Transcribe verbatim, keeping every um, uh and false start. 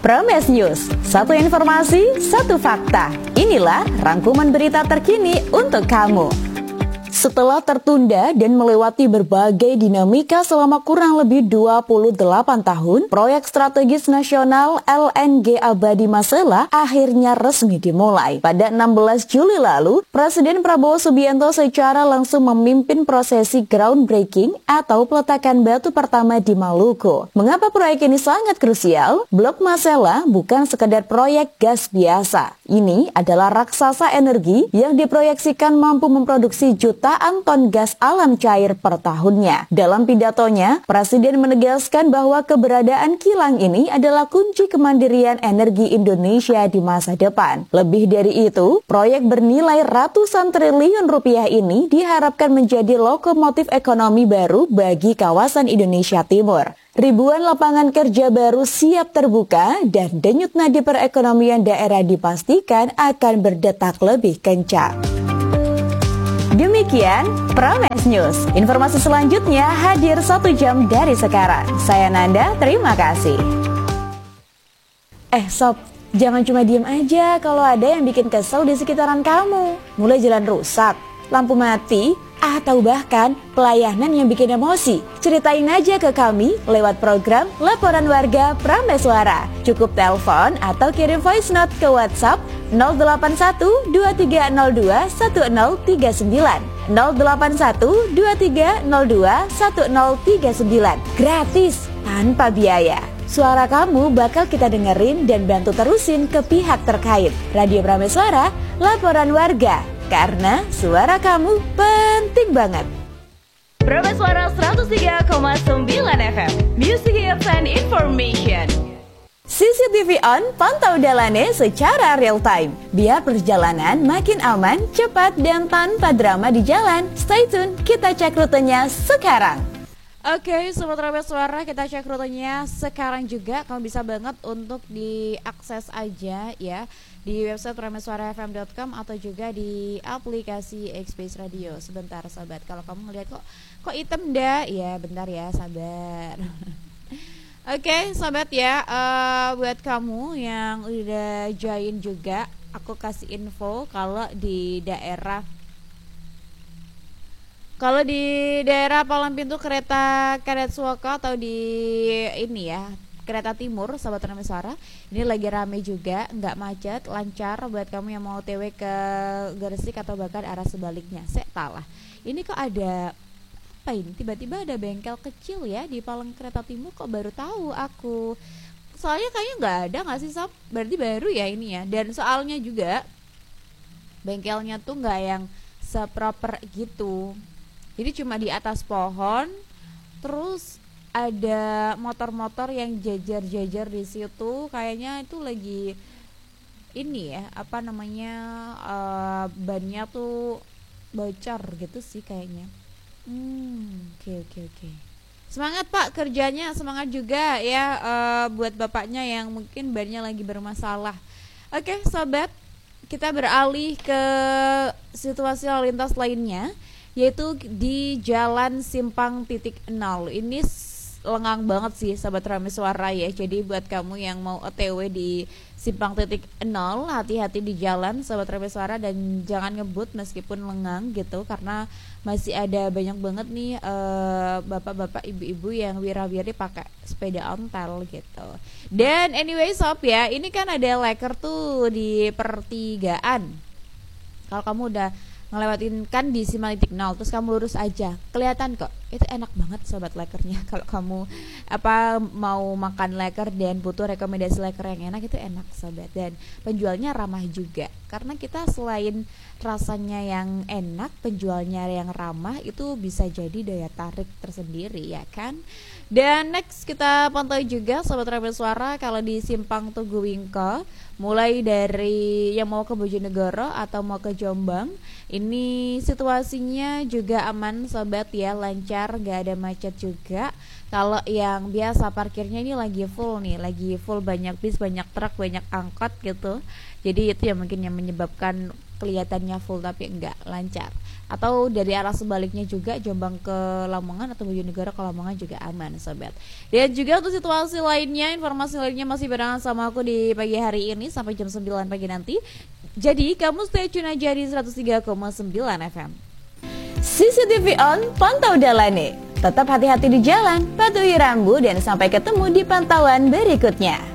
Prames News, satu informasi, satu fakta. Inilah rangkuman berita terkini untuk kamu. Setelah tertunda dan melewati berbagai dinamika selama kurang lebih dua puluh delapan tahun, proyek strategis nasional L N G Abadi Masela akhirnya resmi dimulai. Pada enam belas Juli lalu, Presiden Prabowo Subianto secara langsung memimpin prosesi groundbreaking atau peletakan batu pertama di Maluku. Mengapa proyek ini sangat krusial? Blok Masela bukan sekedar proyek gas biasa. Ini adalah raksasa energi yang diproyeksikan mampu memproduksi jutaan ton gas alam cair per tahunnya. Dalam pidatonya, Presiden menegaskan bahwa keberadaan kilang ini adalah kunci kemandirian energi Indonesia di masa depan. Lebih dari itu, proyek bernilai ratusan triliun rupiah ini diharapkan menjadi lokomotif ekonomi baru bagi kawasan Indonesia Timur. Ribuan lapangan kerja baru siap terbuka dan denyut nadi perekonomian daerah dipastikan akan berdetak lebih kencang. Demikian Prames News. Informasi selanjutnya hadir satu jam dari sekarang. Saya Nanda, terima kasih. Eh sob, jangan cuma diem aja kalau ada yang bikin kesel di sekitaran kamu. Mulai jalan rusak, lampu mati, atau bahkan pelayanan yang bikin emosi. Ceritain aja ke kami lewat program Laporan Warga Prames Suara. Cukup telepon atau kirim voice note ke WhatsApp nol delapan satu dua tiga nol dua satu nol tiga sembilan nol delapan satu dua tiga nol dua satu nol tiga sembilan. Gratis, tanpa biaya. Suara kamu bakal kita dengerin dan bantu terusin ke pihak terkait. Radio Prames Suara, Laporan Warga. Karena suara kamu penting banget. Prames Suara seratus tiga koma sembilan F M, Music Hits and Information. C C T V on, pantau Dalane secara real time. Biar perjalanan makin aman, cepat, dan tanpa drama di jalan. Stay tune, kita cek rutenya sekarang. Oke, okay, Sobat Prames Suara, kita cek rutenya sekarang juga. Kamu bisa banget untuk diakses aja ya di website prames suara f m dot com atau juga di aplikasi X-Base Radio. Sebentar sobat, kalau kamu ngeliat kok kok hitam dah, ya bentar ya, sabar. Oke okay, sobat ya, uh, buat kamu yang udah join juga, aku kasih info kalau di daerah Kalau di daerah Palang Pintu Kereta Karet Suwoka atau di ini ya, Kereta Timur, Sobat Prames Suara, ini lagi rame juga, nggak macet, lancar buat kamu yang mau T W ke Gresik atau bahkan arah sebaliknya. Saya salah. Ini kok ada apa ini? Tiba-tiba ada bengkel kecil ya di Palang Kereta Timur, kok baru tahu aku. Soalnya kayaknya nggak ada nggak sih Sob? Berarti baru ya ini ya. Dan soalnya juga bengkelnya tuh nggak yang seproper gitu. Jadi cuma di atas pohon, terus ada motor-motor yang jajar-jajar di situ. Kayaknya itu lagi ini ya, apa namanya, uh, bannya tuh bocor gitu sih kayaknya. Hmm, oke oke oke. Semangat Pak kerjanya, semangat juga ya uh, buat bapaknya yang mungkin bannya lagi bermasalah. Oke sobat, kita beralih ke situasi lalu lintas lainnya, yaitu di Jalan Simpang Titik Nol. Ini lengang banget sih Sobat Prames Suara ya. Jadi buat kamu yang mau O T W di Simpang Titik Nol, hati-hati di jalan Sobat Prames Suara, dan jangan ngebut meskipun lengang gitu, karena masih ada banyak banget nih uh, bapak-bapak, ibu-ibu yang wira-wiri pakai sepeda ontel gitu. Dan anyway sob ya, ini kan ada leker tuh di pertigaan. Kalau kamu udah ngelewatin kan di Simpang Titik Nol, terus kamu lurus aja, kelihatan kok, itu enak banget sobat lekernya. Kalau kamu apa mau makan leker dan butuh rekomendasi leker yang enak, itu enak sobat, dan penjualnya ramah juga, karena kita selain rasanya yang enak, penjualnya yang ramah, itu bisa jadi daya tarik tersendiri ya kan. Dan next kita pantau juga Sobat Prames Suara, kalau di Simpang Tugu Wingko, mulai dari yang mau ke Bojonegoro atau mau ke Jombang, ini situasinya juga aman sobat ya, lancar, gak ada macet juga. Kalau yang biasa parkirnya ini lagi full nih, lagi full, banyak bis, banyak truk, banyak angkot gitu. Jadi itu yang mungkin yang menyebabkan kelihatannya full tapi enggak, lancar. atau dari arah sebaliknya juga Jombang ke Lamongan atau Bojonegoro ke Lamongan juga aman sobat. Dan juga untuk situasi lainnya, informasi lainnya masih barengan sama aku di pagi hari ini sampai jam sembilan pagi nanti. Jadi kamu stay tune aja di seratus tiga koma sembilan F M. C C T V on, pantau dalane. Tetap hati-hati di jalan, patuhi rambu dan sampai ketemu di pantauan berikutnya.